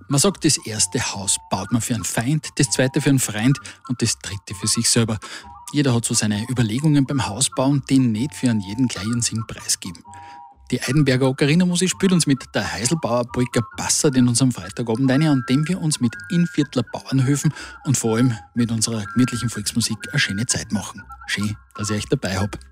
Man sagt, das erste Haus baut man für einen Feind, das zweite für einen Freund und das dritte für sich selber. Jeder hat so seine Überlegungen beim Hausbauen, die nicht für einen jeden gleich ihren Sinn preisgeben. Die Eidenberger Ocarina-Musik spielt uns mit der Heiselbauer Polka Passat in unserem Freitagabend ein, an dem wir uns mit Innviertler Bauernhöfen und vor allem mit unserer gemütlichen Volksmusik eine schöne Zeit machen. Schön, dass ich euch dabei habe.